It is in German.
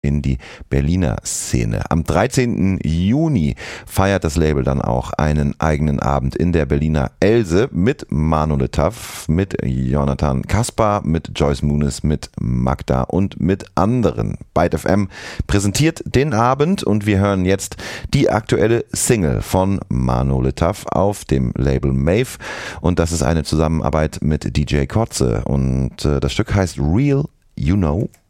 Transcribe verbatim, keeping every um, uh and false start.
in die Berliner Szene. Am dreizehnten Juni feiert das Label dann auch einen eigenen Abend in der Berliner Else mit Manu Letaff, mit Jonathan Kaspar, mit Joyce Muniz, mit Magda und mit anderen. Byte F M präsentiert den Abend und wir hören jetzt die aktuelle Single von Manu Letaff auf dem Label Maeve und das ist eine Zusammenarbeit mit D J Kotze und äh, das Stück heißt Real You Know.